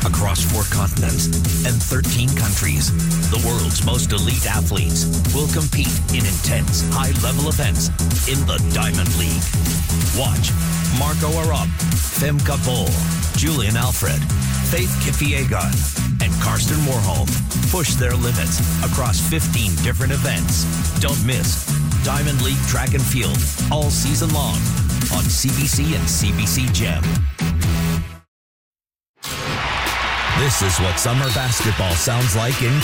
across 4 continents and 13 countries. The world's most elite athletes will compete in intense, high-level events in the Diamond League. Watch Marco Arop, Femke Bol, Julian Alfred, Faith Kipyegon, and Karsten Warholm push their limits across 15 different events. Don't miss Diamond League Track and Field all season long on CBC and CBC Gem. This is what summer basketball sounds like in